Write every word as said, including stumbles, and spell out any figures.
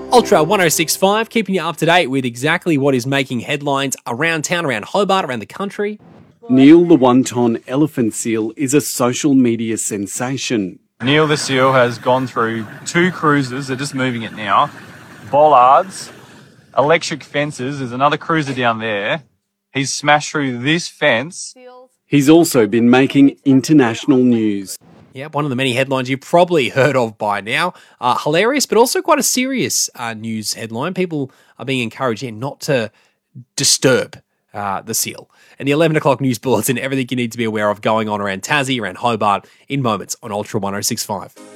Ultra ten sixty-five, keeping you up to date with exactly what is making headlines around town, around Hobart, around the country. Neil the one-ton elephant seal is a social media sensation. Neil the seal has gone through two cruisers, they're just moving it now, bollards, electric fences, there's another cruiser down there. He's smashed through this fence. He's also been making international news. Yeah, one of the many headlines you've probably heard of by now. Uh, hilarious, but also quite a serious uh, news headline. People are being encouraged yeah, not to disturb uh, the seal. And the eleven o'clock news bulletin, everything you need to be aware of going on around Tassie, around Hobart, in moments on Ultra ten sixty-five.